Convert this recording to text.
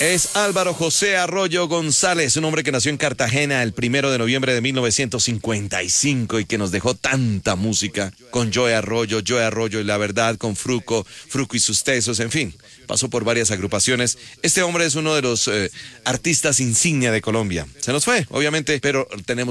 Es Álvaro José Arroyo González, un hombre que nació en Cartagena el 1 de noviembre de 1955 y que nos dejó tanta música con Joe Arroyo y La Verdad, con Fruco y sus Tesos, en fin, pasó por varias agrupaciones. Este hombre es uno de los artistas insignia de Colombia. Se nos fue, obviamente, pero tenemos